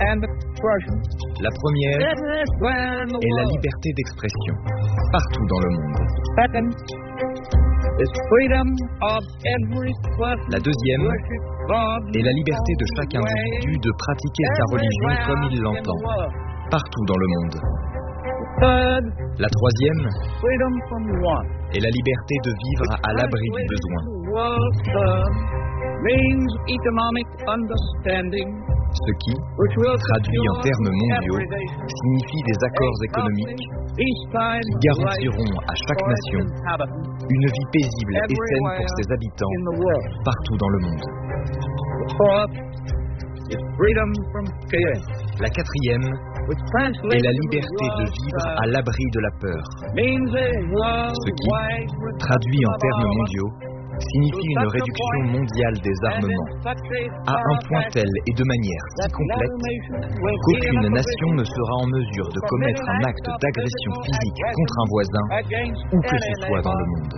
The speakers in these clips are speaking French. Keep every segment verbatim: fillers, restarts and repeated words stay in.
La première est la liberté d'expression, partout dans le monde. La deuxième est la liberté de chaque individu de pratiquer sa religion comme il l'entend, partout dans le monde. La troisième est la liberté de vivre à l'abri du besoin. Ce qui, traduit en termes mondiaux, signifie des accords économiques qui garantiront à chaque nation une vie paisible et saine pour ses habitants partout dans le monde. La quatrième est la liberté de vivre à l'abri de la peur. Ce qui, traduit en termes mondiaux, signifie une réduction mondiale des armements, à un point tel et de manière si complète qu'aucune nation ne sera en mesure de commettre un acte d'agression physique contre un voisin, où que ce soit dans le monde.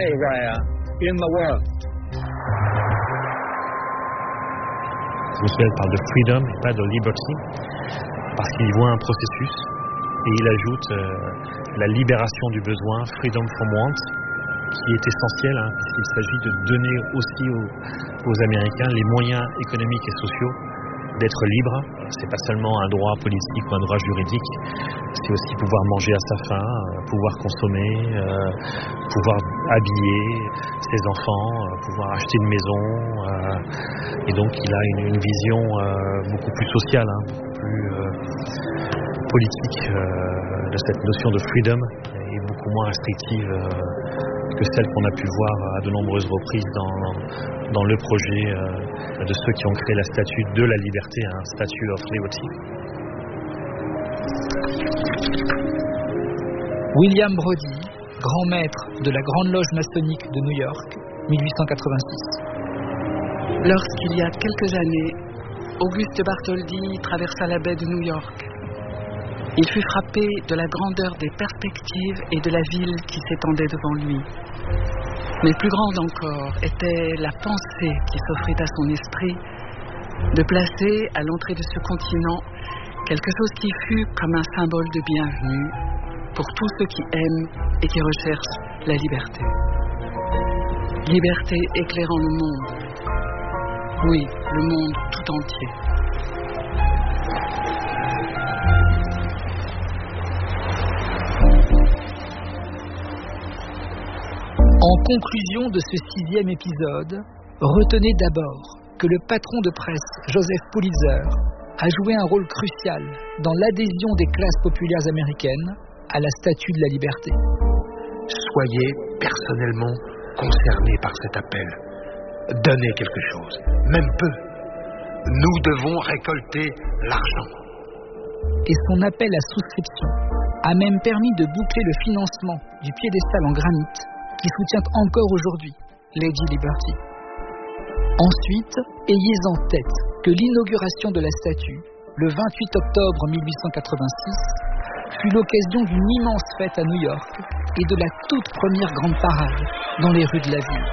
Roosevelt parle de freedom et pas de liberty, parce qu'il y voit un processus, et il ajoute euh, la libération du besoin, freedom from want, qui est essentiel, hein, puisqu'il s'agit de donner aussi aux, aux Américains les moyens économiques et sociaux d'être libres. C'est pas seulement un droit politique ou un droit juridique, c'est aussi pouvoir manger à sa faim, pouvoir consommer, euh, pouvoir habiller ses enfants, euh, pouvoir acheter une maison. Euh, et donc il a une, une vision euh, beaucoup plus sociale, hein, beaucoup plus euh, politique euh, de cette notion de freedom, et beaucoup moins restrictive euh, que celle qu'on a pu voir à de nombreuses reprises dans, dans le projet euh, de ceux qui ont créé la statue de la liberté, un Statue of Liberty. William Brodie, grand maître de la Grande Loge maçonnique de New York, mille huit cent quatre-vingt-six. Lorsqu'il y a quelques années, Auguste Bartholdi traversa la baie de New York, il fut frappé de la grandeur des perspectives et de la ville qui s'étendait devant lui. Mais plus grande encore était la pensée qui s'offrit à son esprit de placer à l'entrée de ce continent quelque chose qui fut comme un symbole de bienvenue pour tous ceux qui aiment et qui recherchent la liberté. Liberté éclairant le monde. Oui, le monde tout entier. En conclusion de ce sixième épisode, retenez d'abord que le patron de presse, Joseph Pulitzer, a joué un rôle crucial dans l'adhésion des classes populaires américaines à la Statue de la Liberté. Soyez personnellement concernés par cet appel. Donnez quelque chose, même peu. Nous devons récolter l'argent. Et son appel à souscription a même permis de boucler le financement du piédestal en granit qui soutient encore aujourd'hui Lady Liberty. Ensuite, ayez en tête que l'inauguration de la statue, le vingt-huit octobre mille huit cent quatre-vingt-six, fut l'occasion d'une immense fête à New York et de la toute première grande parade dans les rues de la ville.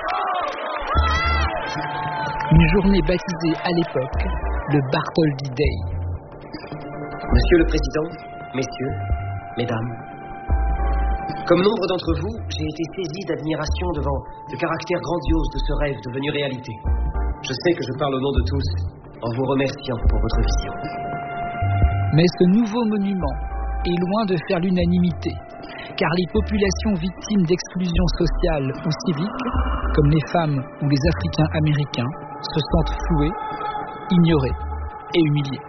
Une journée baptisée à l'époque le Bartholdi Day. Monsieur le Président, Messieurs, Mesdames, comme nombre d'entre vous, j'ai été saisi d'admiration devant le caractère grandiose de ce rêve devenu réalité. Je sais que je parle au nom de tous en vous remerciant pour votre vision. Mais ce nouveau monument est loin de faire l'unanimité, car les populations victimes d'exclusion sociale ou civique, comme les femmes ou les Africains américains, se sentent floués, ignorés et humiliés.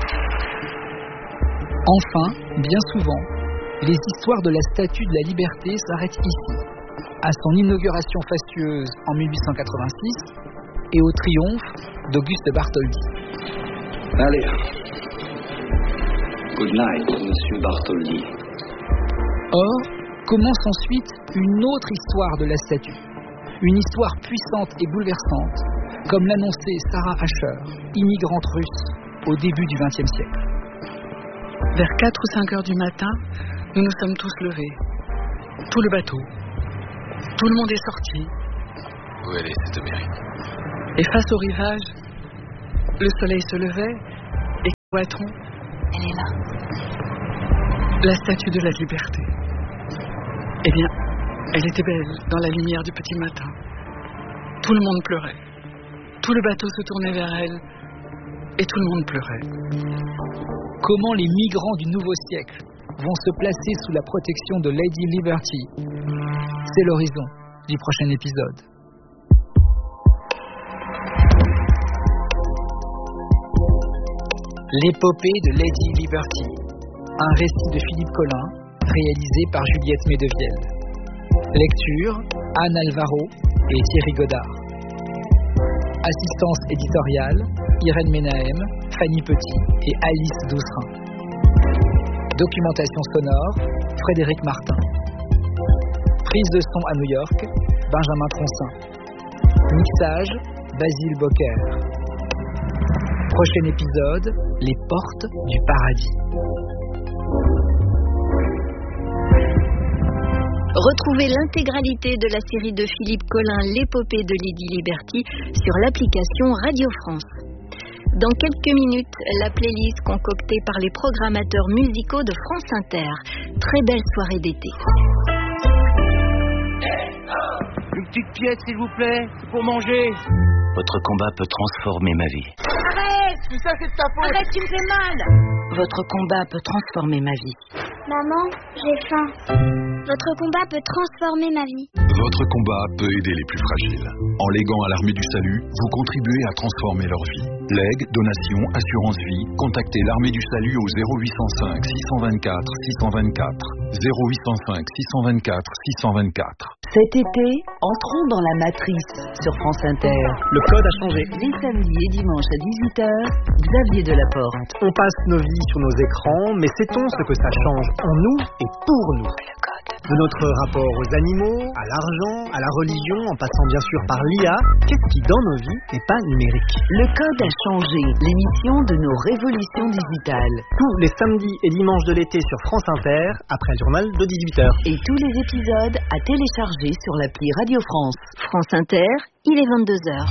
Enfin, bien souvent, les histoires de la Statue de la Liberté s'arrêtent ici, à son inauguration fastueuse en mille huit cent quatre-vingt-six et au triomphe d'Auguste Bartholdi. Allez. Good night, Monsieur Bartholdi. Or, commence ensuite une autre histoire de la statue. Une histoire puissante et bouleversante, comme l'annonçait Sarah Asher, immigrante russe, au début du vingtième siècle. Vers quatre ou cinq heures du matin, nous nous sommes tous levés. Tout le bateau. Tout le monde est sorti. Où elle est, cette Amérique? Et face au rivage, le soleil se levait Poitron. Elle est là. La statue de la liberté. Eh bien, elle était belle dans la lumière du petit matin. Tout le monde pleurait. Tout le bateau se tournait vers elle et tout le monde pleurait. Comment les migrants du nouveau siècle vont se placer sous la protection de Lady Liberty? C'est l'horizon du prochain épisode. L'épopée de Lady Liberty, un récit de Philippe Collin, réalisé par Juliette Medevielle. Lecture, Anne Alvaro et Thierry Godard. Assistance éditoriale, Irène Menahem, Fanny Petit et Alice Doucerin. Documentation sonore, Frédéric Martin. Prise de son à New York, Benjamin Troncin. Mixage, Basile Bocquer. Prochain épisode, les portes du paradis. Retrouvez l'intégralité de la série de Philippe Collin, l'épopée de Lady Liberty, sur l'application Radio France. Dans quelques minutes, la playlist concoctée par les programmateurs musicaux de France Inter. Très belle soirée d'été. Une petite pièce, s'il vous plaît, pour manger. Votre combat peut transformer ma vie. Arrête, tout ça c'est de ta faute. Arrête, tu me fais mal. Votre combat peut transformer ma vie. Maman, j'ai faim. Votre combat peut transformer ma vie. Votre combat peut aider les plus fragiles. En léguant à l'Armée du Salut, vous contribuez à transformer leur vie. Legs, donations, assurance vie, contactez l'Armée du Salut au zéro huit cent cinq six cent vingt-quatre six cent vingt-quatre. zéro huit cent cinq six cent vingt-quatre six cent vingt-quatre. Cet été, entrons dans la matrice sur France Inter. Le code a changé. Les samedis et dimanches à dix-huit heures, Xavier Delaporte. On passe nos vies sur nos écrans, mais sait-on ce que ça change en nous et pour nous? Le code. De notre rapport aux animaux, à l'argent, à la religion, en passant bien sûr par l'I A, qu'est-ce qui dans nos vies n'est pas numérique? Le code a changé, l'émission de nos révolutions digitales. Tous les samedis et dimanches de l'été sur France Inter, après le journal de dix-huit heures. Et tous les épisodes à télécharger sur l'appli Radio France. France Inter, il est vingt-deux heures.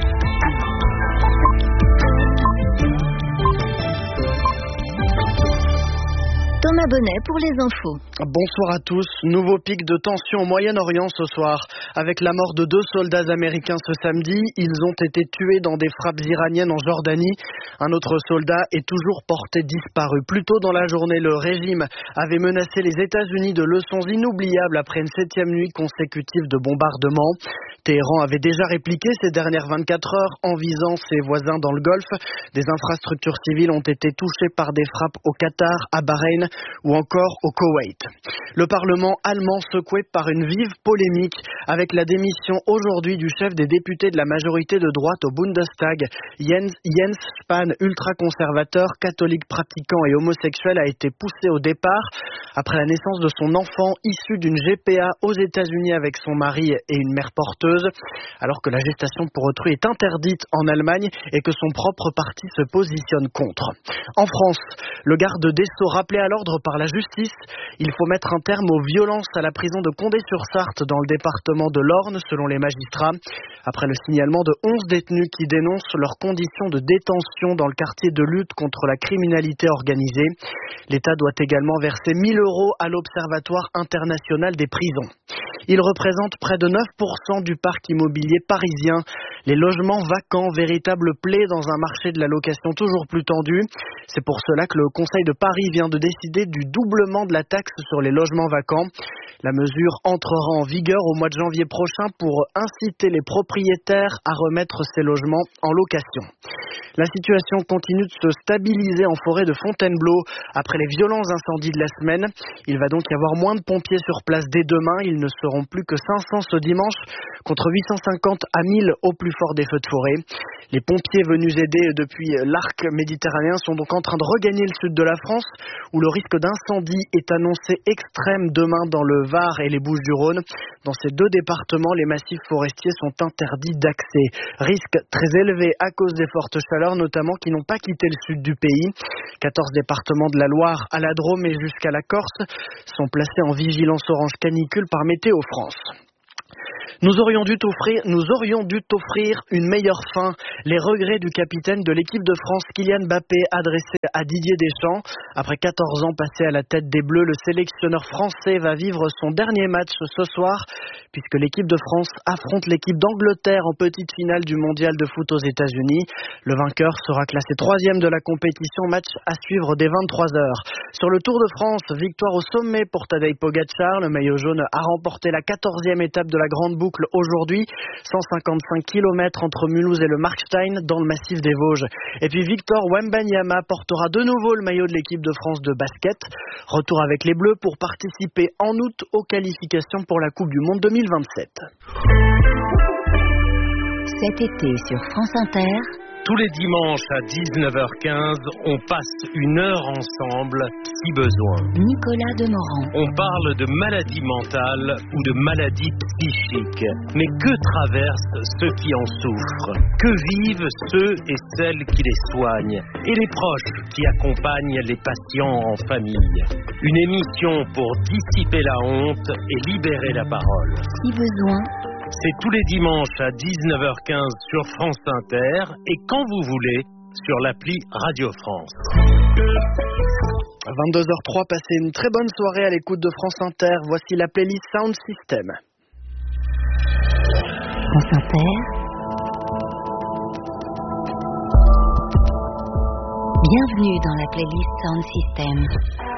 Thomas Bonnet pour les infos. Bonsoir à tous. Nouveau pic de tension au Moyen-Orient ce soir. Avec la mort de deux soldats américains ce samedi, ils ont été tués dans des frappes iraniennes en Jordanie. Un autre soldat est toujours porté disparu. Plus tôt dans la journée, le régime avait menacé les États-Unis de leçons inoubliables après une septième nuit consécutive de bombardements. Téhéran avait déjà répliqué ces dernières vingt-quatre heures en visant ses voisins dans le Golfe. Des infrastructures civiles ont été touchées par des frappes au Qatar, à Bahreïn ou encore au Koweït. Le Parlement allemand secoué par une vive polémique avec la démission aujourd'hui du chef des députés de la majorité de droite au Bundestag. Jens, Jens Spahn, ultra-conservateur, catholique pratiquant et homosexuel, a été poussé au départ après la naissance de son enfant issu d'une G P A aux États-Unis avec son mari et une mère porteuse, alors que la gestation pour autrui est interdite en Allemagne et que son propre parti se positionne contre. En France, le garde des Sceaux rappelé à l'ordre par la justice, il faut mettre un terme aux violences à la prison de Condé-sur-Sarthe dans le département de l'Orne, selon les magistrats. Après le signalement de onze détenus qui dénoncent leurs conditions de détention dans le quartier de lutte contre la criminalité organisée, l'État doit également verser mille euros à l'Observatoire international des prisons. Il représente près de neuf pour cent du parc immobilier parisien. Les logements vacants, véritable plaie dans un marché de la location toujours plus tendu. C'est pour cela que le Conseil de Paris vient de décider du doublement de la taxe sur les logements vacants. La mesure entrera en vigueur au mois de janvier prochain pour inciter les propriétaires à remettre ces logements en location. La situation continue de se stabiliser en forêt de Fontainebleau après les violents incendies de la semaine. Il va donc y avoir moins de pompiers sur place dès demain. Ils ne seront plus que cinq cents ce dimanche contre huit cent cinquante à mille au plus fort des feux de forêt. Les pompiers venus aider depuis l'arc méditerranéen sont donc en train de regagner le sud de la France où le risque d'incendie est annoncé extrême demain dans le Var et les Bouches-du-Rhône. Dans ces deux départements, les massifs forestiers sont interdits d'accès. Risque très élevé à cause des fortes chaleurs, notamment qui n'ont pas quitté le sud du pays. quatorze départements de la Loire à la Drôme et jusqu'à la Corse sont placés en vigilance orange canicule par Météo France. Nous aurions dû t'offrir, nous aurions dû t'offrir une meilleure fin. Les regrets du capitaine de l'équipe de France, Kylian Mbappé, adressés à Didier Deschamps. Après quatorze ans passés à la tête des Bleus, le sélectionneur français va vivre son dernier match ce soir, puisque l'équipe de France affronte l'équipe d'Angleterre en petite finale du mondial de foot aux États-Unis. Le vainqueur sera classé troisième de la compétition, match à suivre dès vingt-trois heures. Sur le Tour de France, victoire au sommet pour Tadej Pogačar. Le maillot jaune a remporté la quatorzième étape de la Grande Boucle aujourd'hui, cent cinquante-cinq kilomètres entre Mulhouse et le Markstein dans le massif des Vosges. Et puis Victor Wembanyama portera de nouveau le maillot de l'équipe de France de basket. Retour avec les Bleus pour participer en août aux qualifications pour la Coupe du Monde deux mille vingt-sept. Cet été sur France Inter, tous les dimanches à dix-neuf heures quinze, on passe une heure ensemble, si besoin. Nicolas Demorand. On parle de maladies mentales ou de maladies psychiques. Mais que traversent ceux qui en souffrent? Que vivent ceux et celles qui les soignent? Et les proches qui accompagnent les patients en famille? Une émission pour dissiper la honte et libérer la parole. Si besoin. C'est tous les dimanches à dix-neuf heures quinze sur France Inter et quand vous voulez sur l'appli Radio France. vingt-deux heures trois, passez une très bonne soirée à l'écoute de France Inter. Voici la playlist Sound System. France Inter. Bienvenue dans la playlist Sound System.